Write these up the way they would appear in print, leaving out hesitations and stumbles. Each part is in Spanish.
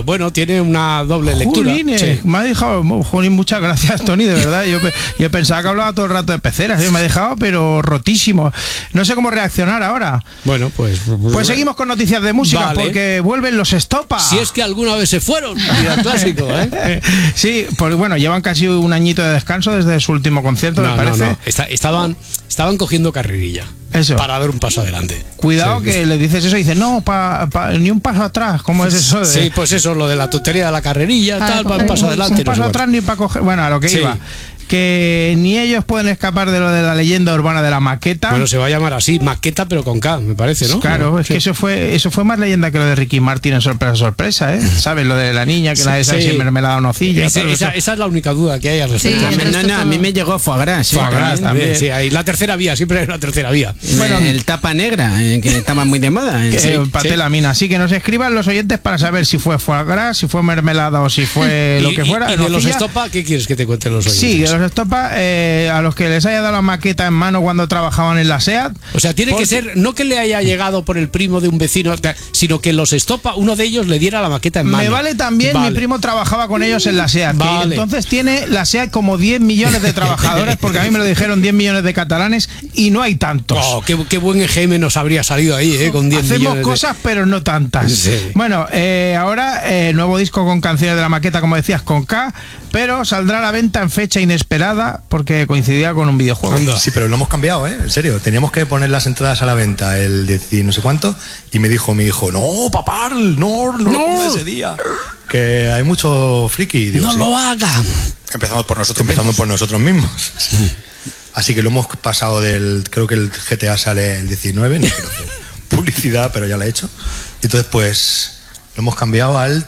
bueno, tiene una doble lectura. Sí. Me ha dejado, Jolín, muchas gracias, Tony, de verdad. Yo pensaba que hablaba todo el rato de peceras, me ha dejado, pero rotísimo. No sé cómo reaccionar ahora. Bueno, pues seguimos con noticias de música, vale. Porque vuelven los Estopa. Si es que alguna vez se fueron, mira, clásico, ¿eh? Sí, pues bueno, llevan casi un añito de descanso desde su último concierto, me parece. No. Estaban cogiendo carrerilla. Eso. Para dar un paso adelante. Cuidado, sí, que le dices eso y dices, no, ni un paso atrás. ¿Cómo es eso? Sí, pues eso, lo de la tontería de la carrerilla, tal, un paso adelante. Un paso atrás ni para coger. Bueno, a lo que iba. Que ni ellos pueden escapar de lo de la leyenda urbana de la maqueta. Bueno, se va a llamar así, maqueta, pero con K, me parece, ¿no? Claro, es que eso fue más leyenda que lo de Ricky Martin en Sorpresa, ¿eh? ¿Sabes? Lo de la niña que nadie sabe si mermelada o nocilla. Esa es la única duda que hay al respecto. A mí me llegó foie gras. Foie gras también. Sí, hay la tercera vía, siempre hay una tercera vía. Bueno, el tapa negra, que estaba muy de moda. Patelamina. Así que nos escriban los oyentes para saber si fue foie gras, si fue mermelada o si fue lo que fuera. ¿Y de los Estopa qué quieres que te cuenten los oyentes? Sí, de los Estopa, a los que les haya dado la maqueta en mano cuando trabajaban en la SEAT. O sea, tiene que ser, no que le haya llegado por el primo de un vecino, sino que los Estopa, uno de ellos le diera la maqueta en mano. Me vale también, mi primo trabajaba con ellos en la SEAT. Vale. Que entonces tiene la SEAT como 10 millones de trabajadores, porque a mí me lo dijeron 10 millones de catalanes y no hay tantos. Oh, qué buen EGM nos habría salido ahí, con 10 millones. Hacemos cosas, pero no tantas. Sí. Bueno, ahora nuevo disco con canciones de la maqueta, como decías, con K, pero saldrá a la venta en fecha inesperada porque coincidía con un videojuego. Sí, pero lo hemos cambiado, en serio. Teníamos que poner las entradas a la venta el 10 y no sé cuánto, y me dijo mi hijo, no, papá, no ese día. Que hay mucho friki. Digo, no lo hagan. Empezamos por nosotros mismos. Sí. Así que lo hemos pasado creo que el GTA sale el 19, no quiero hacer publicidad, pero ya la he hecho. Entonces, pues, lo hemos cambiado al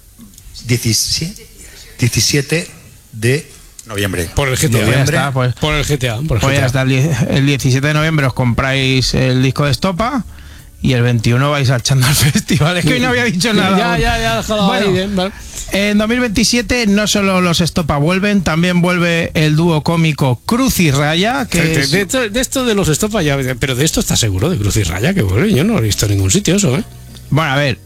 17 de noviembre. Por el GTA. Por el GTA. Ya está, el 17 de noviembre os compráis el disco de Estopa y el 21 vais al Chandal Festival. Es que hoy no había dicho nada. Ya, bueno, bien, vale. En 2027 no solo los Estopa vuelven, también vuelve el dúo cómico Cruz y Raya. De esto de los Estopa ya, pero de esto estás seguro, de Cruz y Raya, que vuelve. Yo no lo he visto en ningún sitio eso, ¿eh? Bueno, a ver,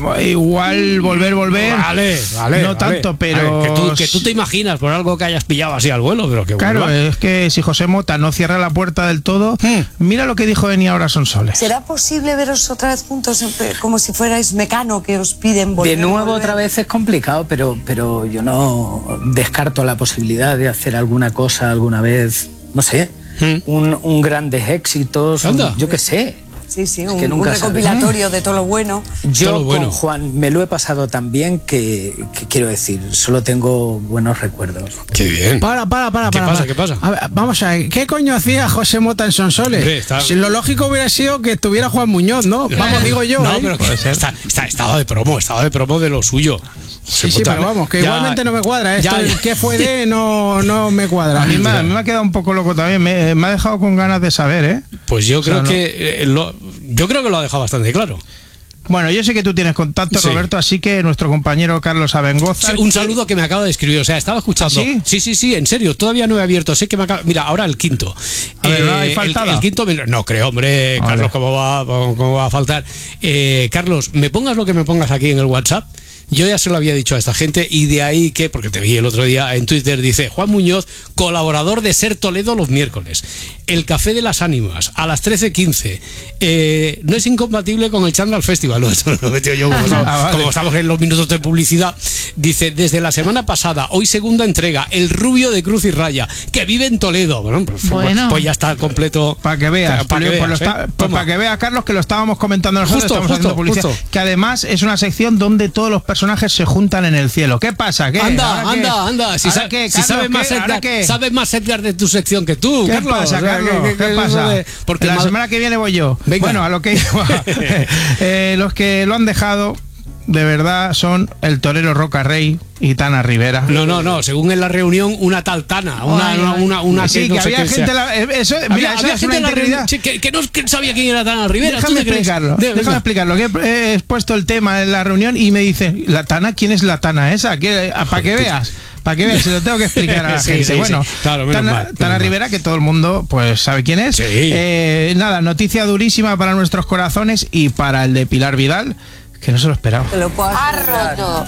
igual volver. Vale. No tanto, pero. Ver, que tú te imaginas por algo que hayas pillado así al vuelo, pero que claro, vuelva. Es que si José Mota no cierra la puerta del todo, mira lo que dijo Eni Ahora Son Soles. ¿Será posible veros otra vez juntos como si fuerais Mecano, que os piden volver? De nuevo otra vez es complicado, pero yo no descarto la posibilidad de hacer alguna cosa alguna vez, no sé, un grandes éxitos, yo qué sé. Sí, un recopilatorio de todo lo bueno. Yo con Juan me lo he pasado tan bien que quiero decir, solo tengo buenos recuerdos. Qué bien. Para. ¿Qué pasa? A ver, vamos a ver, ¿qué coño hacía José Mota en Sonsoles? Si lo lógico hubiera sido que estuviera Juan Muñoz, ¿no? Vamos, digo yo. No, pero estaba de promo de lo suyo. Sí, pero vamos, que igualmente no me cuadra. Esto, ¿qué fue de? No me cuadra. A mí me ha quedado un poco loco también. Me ha dejado con ganas de saber, ¿eh? Pues yo creo que lo ha dejado bastante claro. Bueno, yo sé que tú tienes contacto, Roberto, así que nuestro compañero Carlos Abengoza... Sí, un saludo que me acaba de escribir, o sea, estaba escuchando... Sí, en serio, todavía no he abierto, sé que me acaba... Mira, ahora el quinto. A ver, ¿no hay faltada? El quinto... No creo, hombre, Carlos, ¿cómo va a faltar? Carlos, me pongas lo que me pongas aquí en el WhatsApp. Yo ya se lo había dicho a esta gente y de ahí que, porque te vi el otro día en Twitter, dice Juan Muñoz, colaborador de Ser Toledo los miércoles. El Café de las Ánimas, a las 13:15. No es incompatible con el Chandal Festival. Esto lo he metido yo como estamos en los minutos de publicidad. Dice, desde la semana pasada, hoy segunda entrega, El Rubio de Cruz y Raya, que vive en Toledo. Bueno, pues ya está completo. Para que veas, para que veas, Carlos, que lo estábamos comentando nosotros, estamos haciendo publicidad. Que además es una sección donde todos los personajes se juntan en el cielo. ¿Qué pasa? ¿Qué? Anda. Si sabes más Edgar de tu sección que tú. ¿Qué pasa, Carlos? ¿Qué pasa? Porque la semana que viene voy yo. Venga. Bueno, a lo que iba. Los que lo han dejado de verdad son el torero Roca Rey y Tana Rivera. No, según en la reunión, una tal Tana, sí, que había gente había gente en la reunión que no sabía quién era Tana Rivera. Déjame explicarlo, que he expuesto el tema en la reunión y me dice, ¿la Tana? ¿Quién es la Tana esa? Para que veas. Para que veas, se lo tengo que explicar a la gente. Bueno, claro, Tana Rivera, que todo el mundo pues sabe quién es. Nada, noticia durísima para nuestros corazones y para el de Pilar Vidal, que no se lo esperaba. Ha roto